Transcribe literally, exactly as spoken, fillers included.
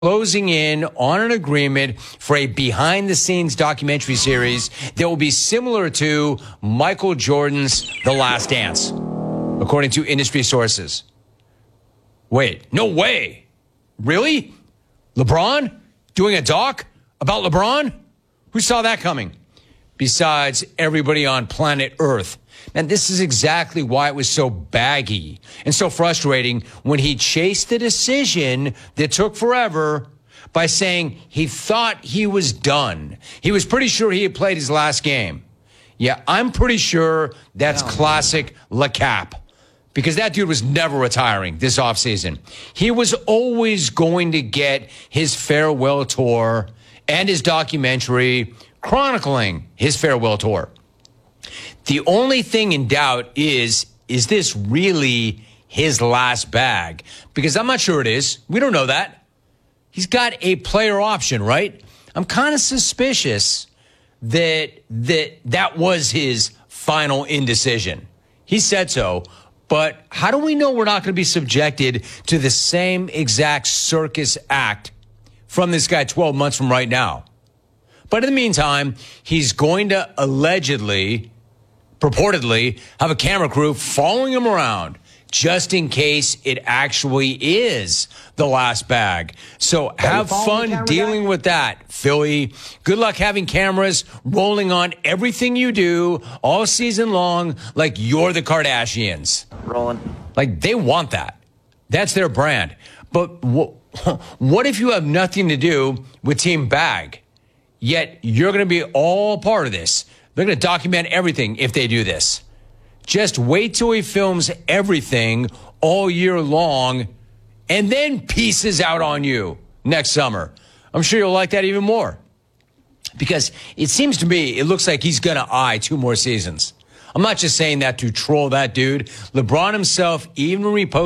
closing in on an agreement for a behind-the-scenes documentary series that will be similar to Michael Jordan's The Last Dance, according to industry sources. Wait, no way. Really? LeBron? Doing a doc about LeBron? Who saw that coming? Besides everybody on planet Earth. And this is exactly why it was so baggy and so frustrating when he chased the decision that took forever by saying he thought he was done. He was pretty sure he had played his last game. Yeah, I'm pretty sure that's classic LeCap, because that dude was never retiring this offseason. He was always going to get his farewell tour and his documentary chronicling his farewell tour. The only thing in doubt is, is this really his last bag? Because I'm not sure it is. We don't know that. He's got a player option, right? I'm kind of suspicious that that that was his final indecision. He said so, but how do we know we're not going to be subjected to the same exact circus act from this guy twelve months from right now? But in the meantime, he's going to allegedly, purportedly, have a camera crew following him around just in case it actually is the last bag. So have fun dealing with that, Philly. Good luck having cameras rolling on everything you do all season long like you're the Kardashians. Rolling. Like, they want that. That's their brand. But wh- what if you have nothing to do with Team Bag, yet you're going to be all part of this? They're going to document everything if they do this. Just wait till he films everything all year long and then pieces out on you next summer. I'm sure you'll like that even more, because it seems to me it looks like he's going to eye two more seasons. I'm not just saying that to troll that dude. LeBron himself even reposted